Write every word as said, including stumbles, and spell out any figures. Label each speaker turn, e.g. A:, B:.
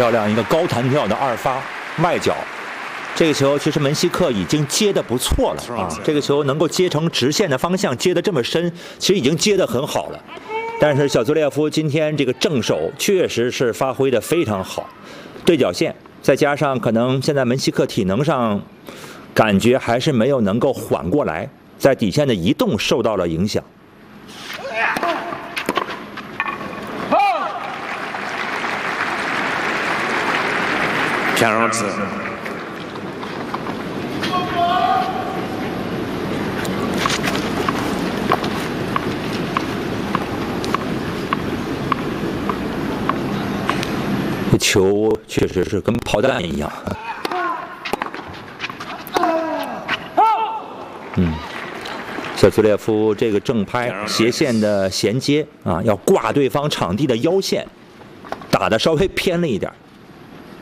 A: 漂亮一个高弹跳的二发外角。这个球其实门西克已经接得不错了啊，这个球能够接成直线的方向，接得这么深，其实已经接得很好了。但是小祖列夫今天这个正手确实是发挥得非常好，对角线，再加上可能现在门西克体能上感觉还是没有能够缓过来，在底线的移动受到了影响。
B: 全肉子。
A: 这球确实是跟炮弹一样。嗯，小祖列夫这个正拍斜线的衔接啊，要挂对方场地的腰线，打得稍微偏了一点。